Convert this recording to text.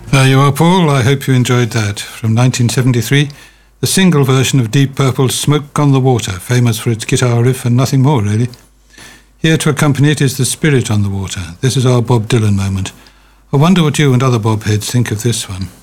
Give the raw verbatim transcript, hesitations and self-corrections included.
There you are, Paul. I hope you enjoyed that. From nineteen seventy-three, the single version of Deep Purple's Smoke on the Water, famous for its guitar riff and nothing more, really. Here to accompany it is The Spirit on the Water. This is our Bob Dylan moment. I wonder what you and other Bob heads think of this one.